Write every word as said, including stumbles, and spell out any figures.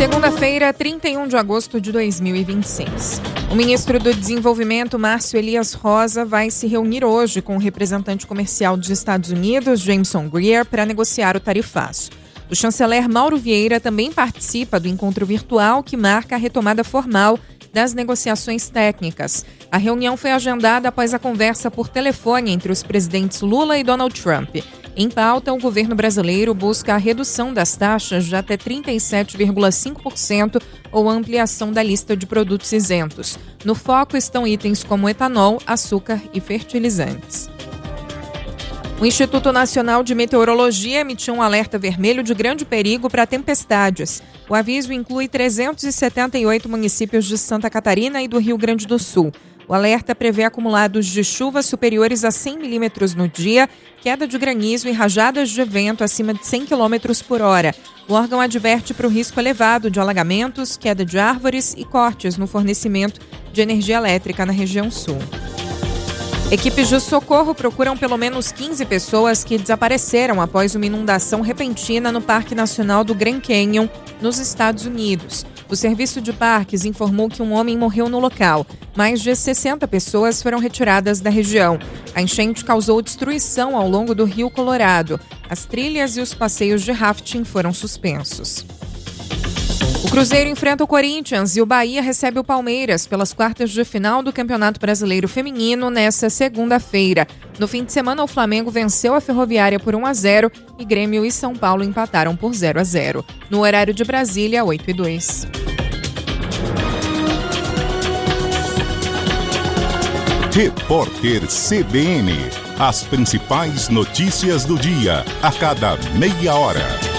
Segunda-feira, trinta e um de agosto de dois mil e vinte e seis. O ministro do Desenvolvimento, Márcio Elias Rosa, vai se reunir hoje com o representante comercial dos Estados Unidos, Jameson Greer, para negociar o tarifaço. O chanceler Mauro Vieira também participa do encontro virtual que marca a retomada formal das negociações técnicas. A reunião foi agendada após a conversa por telefone entre os presidentes Lula e Donald Trump. Em pauta, o governo brasileiro busca a redução das taxas de até trinta e sete vírgula cinco por cento ou a ampliação da lista de produtos isentos. No foco estão itens como etanol, açúcar e fertilizantes. O Instituto Nacional de Meteorologia emitiu um alerta vermelho de grande perigo para tempestades. O aviso inclui trezentos e setenta e oito municípios de Santa Catarina e do Rio Grande do Sul. O alerta prevê acumulados de chuva superiores a cem milímetros no dia, queda de granizo e rajadas de vento acima de cem quilômetros por hora. O órgão adverte para o risco elevado de alagamentos, queda de árvores e cortes no fornecimento de energia elétrica na região sul. Equipes de socorro procuram pelo menos quinze pessoas que desapareceram após uma inundação repentina no Parque Nacional do Grand Canyon, nos Estados Unidos. O Serviço de Parques informou que um homem morreu no local. Mais de sessenta pessoas foram retiradas da região. A enchente causou destruição ao longo do Rio Colorado. As trilhas e os passeios de rafting foram suspensos. O Cruzeiro enfrenta o Corinthians e o Bahia recebe o Palmeiras pelas quartas de final do Campeonato Brasileiro Feminino nesta segunda-feira. No fim de semana, o Flamengo venceu a Ferroviária por um a zero e Grêmio e São Paulo empataram por zero a zero. No horário de Brasília, oito e dois. Repórter C B N. As principais notícias do dia, a cada meia hora.